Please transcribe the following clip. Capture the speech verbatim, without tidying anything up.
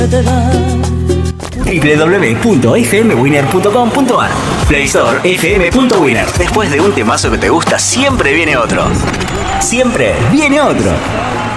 doble u doble u doble u punto f m winner punto com punto a r Play Store f m punto winner. Después de un temazo que te gusta, siempre viene otro. Siempre viene otro.